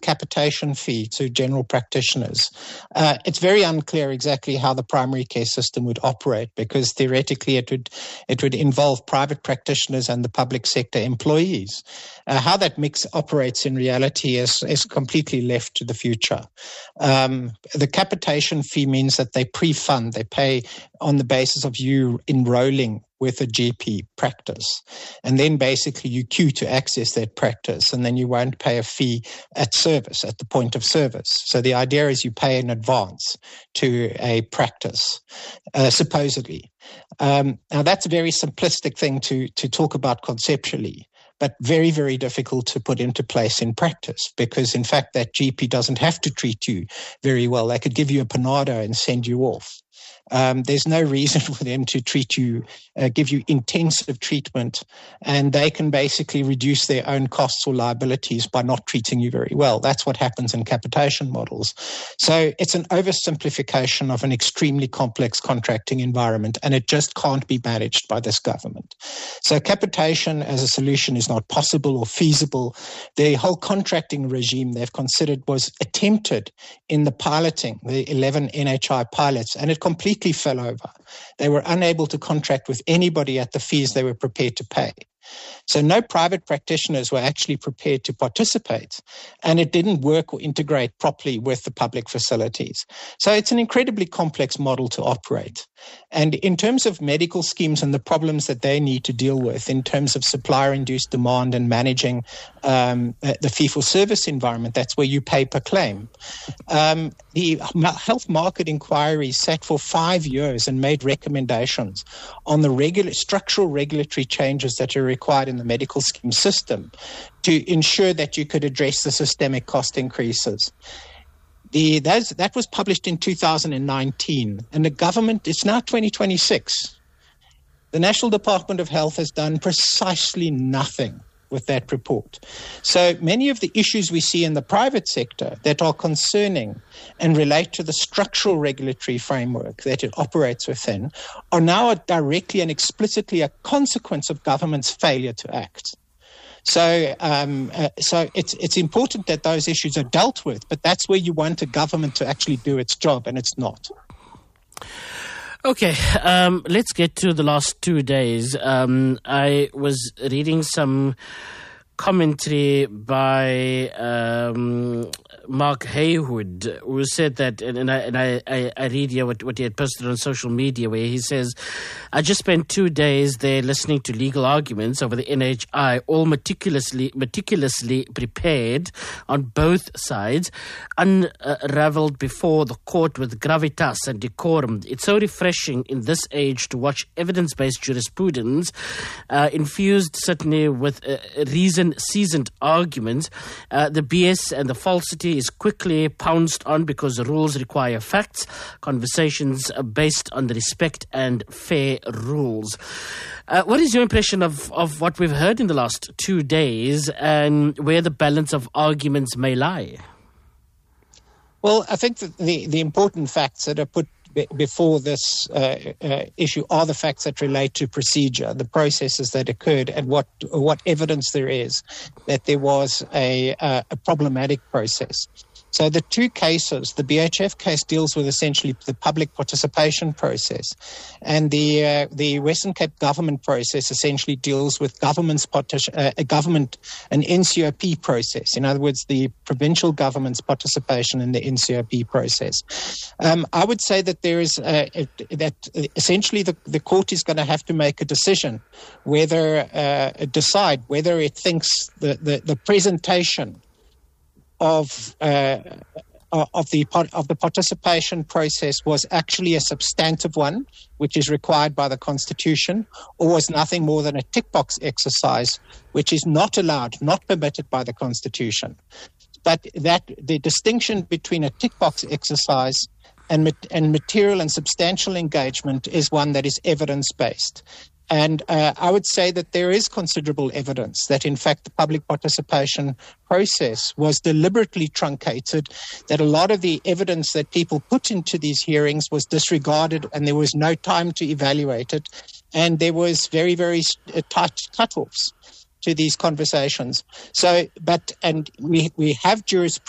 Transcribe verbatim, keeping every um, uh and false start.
capitation fee to general practitioners. Uh, it's very unclear exactly how the primary care system would operate, because theoretically it would it would involve private practitioners and the public sector employees. Uh, how that mix operates in reality is, is completely left to the future. Um, the capitation fee means that they pre-fund, they pay on the basis of you enrolling with a G P practice. And then basically you queue to access that practice, and then you won't pay a fee at service, at the point of service. So the idea is you pay in advance to a practice, uh, supposedly. Um, now that's a very simplistic thing to, to talk about conceptually, but very, very difficult to put into place in practice, because in fact that G P doesn't have to treat you very well. They could give you a Panado and send you off. Um, there's no reason for them to treat you, uh, give you intensive treatment, and they can basically reduce their own costs or liabilities by not treating you very well. That's what happens in capitation models. So it's an oversimplification of an extremely complex contracting environment, and it just can't be managed by this government. So capitation as a solution is not possible or feasible. The whole contracting regime they've considered was attempted in the piloting, the eleven N H I pilots, and it completely fell over. They were unable to contract with anybody at the fees they were prepared to pay. So no private practitioners were actually prepared to participate, and it didn't work or integrate properly with the public facilities. So it's an incredibly complex model to operate. And in terms of medical schemes and the problems that they need to deal with in terms of supplier-induced demand and managing um, the fee-for-service environment, that's where you pay per claim. Um, the Health Market Inquiry sat for five years and made recommendations on the regular, structural regulatory changes that are required in the medical scheme system to ensure that you could address the systemic cost increases. The, that, that was published in two thousand nineteen, and the government, it's now twenty twenty-six. The National Department of Health has done precisely nothing with that report. So many of the issues we see in the private sector that are concerning and relate to the structural regulatory framework that it operates within are now directly and explicitly a consequence of government's failure to act. So, um, uh, so it's it's important that those issues are dealt with, but that's where you want a government to actually do its job, and it's not. Okay, um, let's get to the last two days. Um, I was reading some commentary by um, Mark Haywood, who said that, and, and, I, and I, I, I read here what, what he had posted on social media, where he says, I just spent two days there listening to legal arguments over the N H I, all meticulously meticulously prepared on both sides, unraveled before the court with gravitas and decorum. It's so refreshing in this age to watch evidence-based jurisprudence uh, infused certainly with uh, reason-seasoned arguments. Uh, the B S and the falsity is quickly pounced on because the rules require facts, conversations are based on the respect and fair rules. Uh, what is your impression of, of what we've heard in the last two days and where the balance of arguments may lie? Well, I think that the, the important facts that are put b- before this uh, uh, issue are the facts that relate to procedure, the processes that occurred, and what what evidence there is that there was a, uh, a problematic process. So the two cases, the B H F case deals with essentially the public participation process, and the uh, the Western Cape government process essentially deals with government's partic- uh, a government an N C O P process. In other words, the provincial government's participation in the N C O P process. Um, I would say that there is uh, that essentially the, the court is going to have to make a decision whether uh, decide whether it thinks the the, the presentation of uh, of the of the participation process was actually a substantive one, which is required by the Constitution, or was nothing more than a tick box exercise, which is not allowed, not permitted by the Constitution. But that the distinction between a tick box exercise and and material and substantial engagement is one that is evidence-based. And uh, I would say that there is considerable evidence that, in fact, the public participation process was deliberately truncated, that a lot of the evidence that people put into these hearings was disregarded, and there was no time to evaluate it, and there was very, very tight cutoffs to these conversations. So, but, and we, we have jurisprudence